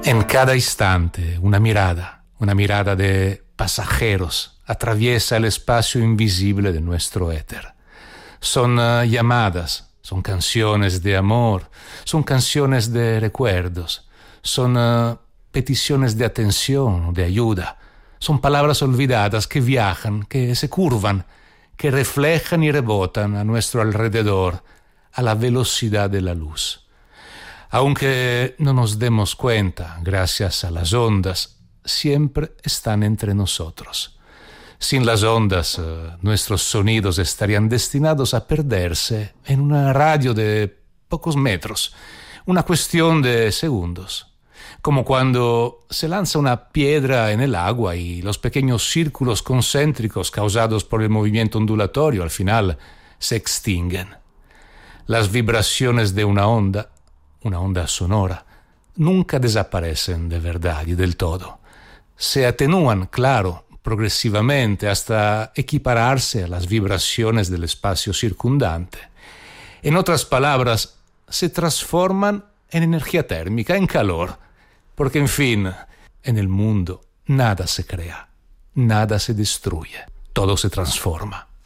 En cada instante, una mirada de pasajeros, atraviesa el espacio invisible de nuestro éter. Son llamadas, son canciones de amor, son canciones de recuerdos, son peticiones de atención, de ayuda. Son palabras olvidadas que viajan, que se curvan, que reflejan y rebotan a nuestro alrededor a la velocidad de la luz. Aunque no nos demos cuenta, gracias a las ondas, siempre están entre nosotros. Sin las ondas, nuestros sonidos estarían destinados a perderse en una radio de pocos metros, una cuestión de segundos. Como cuando se lanza una piedra en el agua y los pequeños círculos concéntricos causados por el movimiento ondulatorio al final se extinguen. Las vibraciones de una onda sonora, nunca desaparecen de verdad y del todo. Se atenúan, claro, progresivamente hasta equipararse a las vibraciones del espacio circundante. En otras palabras, se transforman en energía térmica, en calor, porque en fin, en el mundo nada se crea, nada se destruye, todo se transforma.